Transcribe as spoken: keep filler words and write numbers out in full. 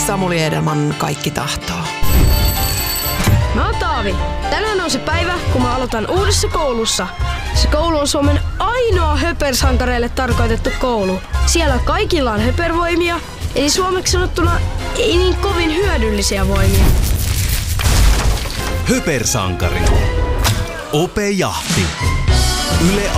Samuli Edelman Kaikki tahtoo. Mä oon Taavi. Tänään on se päivä, kun mä aloitan uudessa koulussa. Se koulu on Suomen ainoa höpersankareille tarkoitettu koulu. Siellä kaikilla on höpervoimia, eli suomeksi sanottuna ei niin kovin hyödyllisiä voimia. Höpersankari. Ope Jahti. Yle